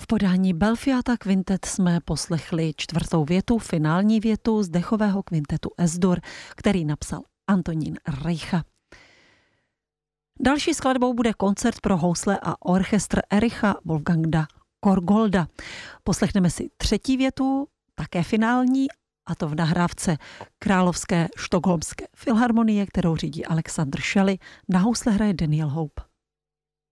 V podání Belfiata Quintet jsme poslechli čtvrtou větu, finální větu z dechového kvintetu S-dur, který napsal Antonín Reicha. Další skladbou bude koncert pro housle a orchestr Ericha Wolfganga Korgolda. Poslechneme si třetí větu, také finální, a to v nahrávce Královské štokholmské filharmonie, kterou řídí Alexander Shelley. Na housle hraje Daniel Hope.